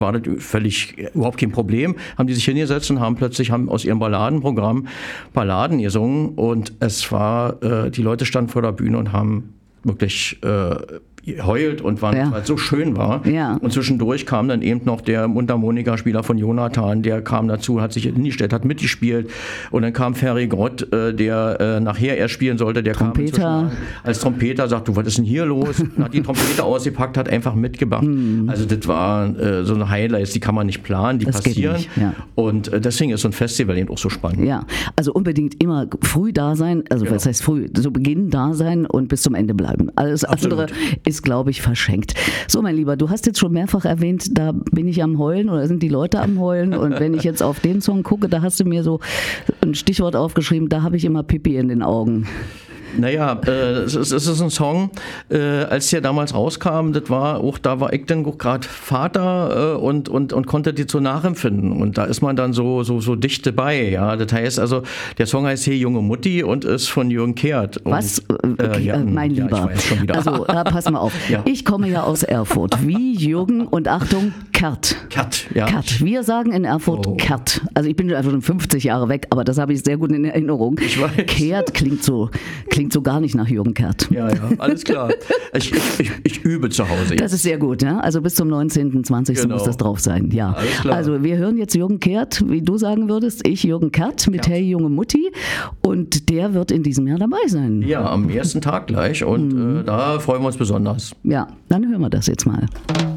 war das völlig überhaupt kein Problem. Haben die sich hingesetzt und haben aus ihrem Balladenprogramm Balladen gesungen und es war, die Leute standen vor der Bühne und haben wirklich geheult und weil es so schön war. Ja. Und zwischendurch kam dann eben noch der Mundharmonikaspieler von Jonathan, der kam dazu, hat sich hingestellt, hat mitgespielt. Und dann kam Ferry Grott, der nachher erst spielen sollte, der Trompeter. kam als Trompeter, sagt, du, was ist denn hier los? Und hat die Trompete ausgepackt, hat einfach mitgemacht. Also das war so eine Highlights, die kann man nicht planen, die Das passieren. geht nicht, ja. Und deswegen ist so ein Festival eben auch so spannend. Ja, also unbedingt immer früh da sein, also was heißt früh, so beginnen da sein und bis zum Ende bleiben. Alles andere ist, glaube ich, verschenkt. So, mein Lieber, du hast jetzt schon mehrfach erwähnt, da bin ich am Heulen oder sind die Leute am Heulen und wenn ich jetzt auf den Song gucke, da hast du mir so ein Stichwort aufgeschrieben, da habe ich immer Pipi in den Augen. Naja, es ist ein Song, als der damals rauskam, da war ich dann gerade Vater und konnte die so nachempfinden. Und da ist man dann so dicht dabei. Ja? Das heißt also, der Song heißt Hey junge Mutti und ist von Jürgen Kehrt. Was? Mein Lieber. Ich weiß schon wieder. Also, pass mal auf. Ja. Ich komme ja aus Erfurt. Wie Jürgen und Achtung, Kehrt. Kehrt, ja. Kehrt. Wir sagen in Erfurt Kehrt. Also ich bin schon 50 Jahre weg, aber das habe ich sehr gut in Erinnerung. Ich weiß. Kehrt klingt so gar nicht nach Jürgen Kehrt. Ja, alles klar. Ich übe zu Hause jetzt. Das ist sehr gut, ja? Also bis zum 19., 20. Genau. muss das drauf sein. Ja. Alles klar. Also wir hören jetzt Jürgen Kehrt, wie du sagen würdest, ich Jürgen Kehrt mit Hey junge Mutti und der wird in diesem Jahr dabei sein. Ja, am ersten Tag gleich und da freuen wir uns besonders. Ja, dann hören wir das jetzt mal.